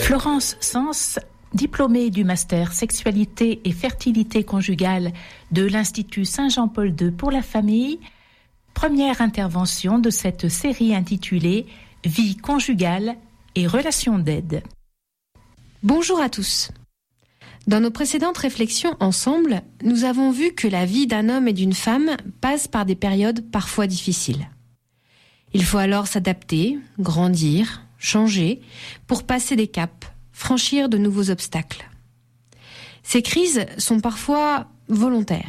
Florence Sens, diplômée du master Sexualité et Fertilité conjugale de l'Institut Saint-Jean-Paul II pour la famille, première intervention de cette série intitulée Vie conjugale et relations d'aide. Bonjour à tous. Dans nos précédentes réflexions ensemble, nous avons vu que la vie d'un homme et d'une femme passe par des périodes parfois difficiles. Il faut alors s'adapter, grandir, changer, pour passer des caps, franchir de nouveaux obstacles. Ces crises sont parfois volontaires.